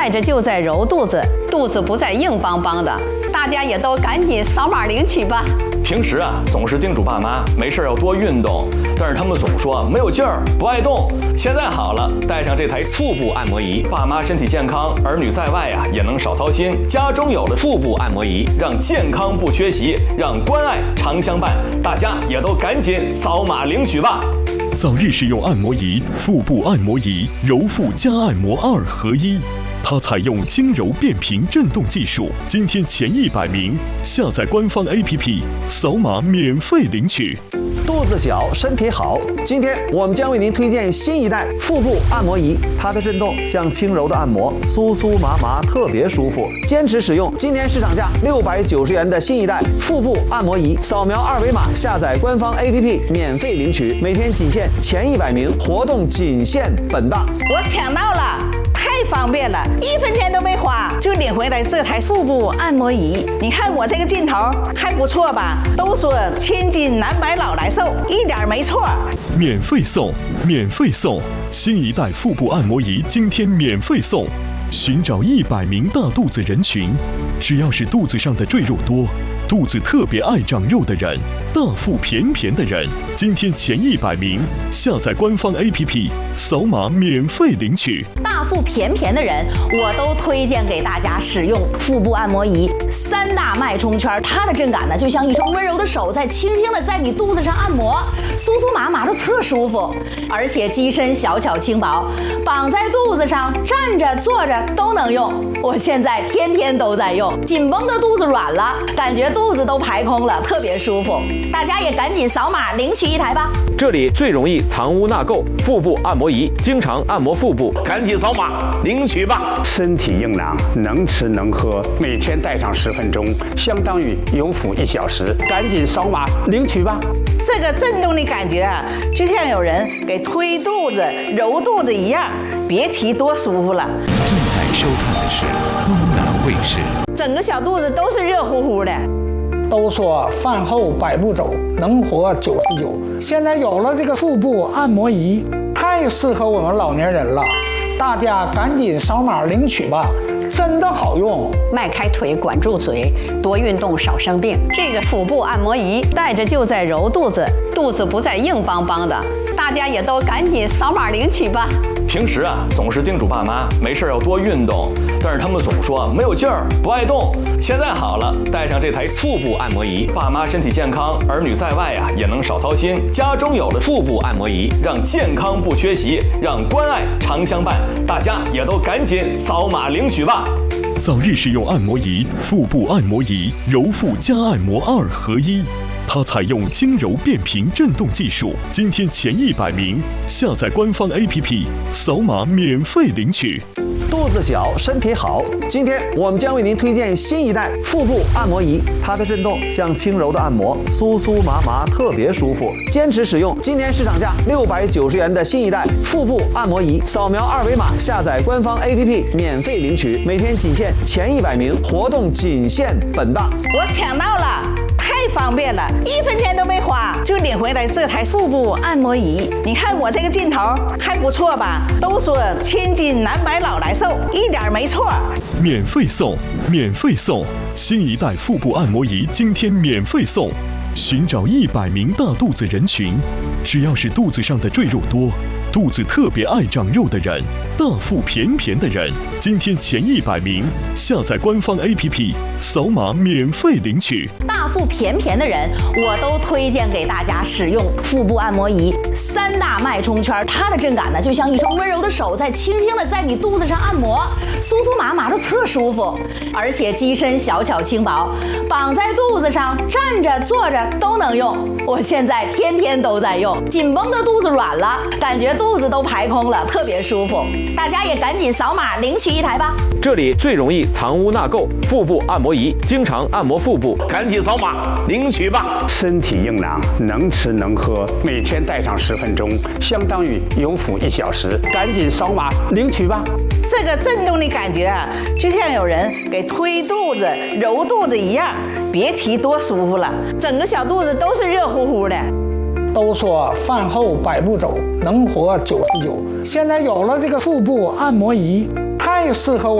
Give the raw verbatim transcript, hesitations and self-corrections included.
带着就在揉肚子，肚子不再硬邦邦的，大家也都赶紧扫码领取吧。 平时啊，总是叮嘱爸妈没事要多运动，但是他们总说没有劲儿，不爱动。现在好了，带上这台腹部按摩仪，爸妈身体健康，儿女在外啊也能少操心。家中有了腹部按摩仪，让健康不缺席，让关爱常相伴。大家也都赶紧扫码领取吧。 早日使用按摩仪，腹部按摩仪，揉腹加按摩二合一。它采用轻柔变频振动技术，今天前一百名下载官方 A P P， 扫码免费领取。 肚子小，身体好。今天我们将为您推荐新一代腹部按摩仪，它的震动像轻柔的按摩，酥酥麻麻，特别舒服。坚持使用，今年市场价六百九十元的新一代腹部按摩仪，扫描二维码下载官方 A P P 免费领取，每天仅限前一百名，活动仅限本档。 我抢到了！太方便了，一分钱都没花就领回来这台腹部按摩仪。你看我这个劲头还不错吧？都说千金难买老来瘦，一点没错。 免费送，免费送！新一代腹部按摩仪今天免费送。寻找一百名大肚子人群，只要是肚子上的赘肉多，肚子特别爱长肉的人，大腹便便的人，今天前一百名下载官方 A P P， 扫码免费领取。 大腹便便的人，我都推荐给大家使用腹部按摩仪。三大脉冲圈，它的震感呢，就像一双温柔的手在轻轻的在你肚子上按摩，酥酥麻麻的特舒服。而且机身小巧轻薄，绑在肚子上，站着坐着都能用。我现在天天都在用，紧绷的肚子软了，感觉肚子都排空了，特别舒服。大家也赶紧扫码领取一台吧。 这里最容易藏污纳垢，腹部按摩仪，经常按摩腹部，赶紧扫码领取吧。 身体硬朗，能吃能喝，每天戴上十分钟，相当于有腹一小时，赶紧扫码领取吧。 这个震动的感觉啊，就像有人给推肚子、揉肚子一样，别提多舒服了。 正在收看的是东南卫视。 整个小肚子都是热乎乎的。 都说饭后百步走，能活九十九。现在有了这个腹部按摩仪，太适合我们老年人了，大家赶紧扫码领取吧，真的好用。 迈开腿，管住嘴，多运动少生病。这个腹部按摩仪带着就在揉肚子，肚子不再硬邦邦的，大家也都赶紧扫码领取吧。 平时啊，总是叮嘱爸妈没事要多运动，但是他们总说没有劲儿，不爱动。现在好了，带上这台腹部按摩仪，爸妈身体健康，儿女在外啊也能少操心。家中有了腹部按摩仪，让健康不缺席，让关爱常相伴。大家也都赶紧扫码领取吧。 早日使用按摩仪，腹部按摩仪，揉腹加按摩二合一。它采用轻柔变频振动技术，今天前一百名下载官方 A P P， 扫码免费领取。 肚子小，身体好。今天我们将为您推荐新一代腹部按摩仪，它的震动像轻柔的按摩，酥酥麻麻，特别舒服。坚持使用，今年市场价六百九十元的新一代腹部按摩仪，扫描二维码下载官方 A P P 免费领取，每天仅限前一百名，活动仅限本档。 我抢到了！太方便了，一分钱都没花就领回来这台腹部按摩仪。你看我这个劲头还不错吧？都说千金难买老来瘦，一点没错。 免费送，免费送！新一代腹部按摩仪今天免费送。寻找一百名大肚子人群，只要是肚子上的赘肉多，肚子特别爱长肉的人，大腹便便的人，今天前一百名下载官方 A P P， 扫码免费领取。 大腹便便的人，我都推荐给大家使用腹部按摩仪。三大脉冲圈，它的震感呢，就像一双温柔的手在轻轻的在你肚子上按摩，酥酥麻麻的特舒服。而且机身小巧轻薄，绑在肚子上，站着坐着都能用。我现在天天都在用，紧绷的肚子软了，感觉肚子都排空了，特别舒服。大家也赶紧扫码领取一台吧。 这里最容易藏污纳垢，腹部按摩仪，经常按摩腹部，赶紧扫码领取吧。 身体硬朗，能吃能喝，每天戴上十分钟，相当于有腹一小时，赶紧扫码领取吧。 这个震动的感觉啊，就像有人给推肚子、揉肚子一样，别提多舒服了。整个小肚子都是热乎乎的。 都说饭后百步走，能活九十九。现在有了这个腹部按摩仪，太适合我。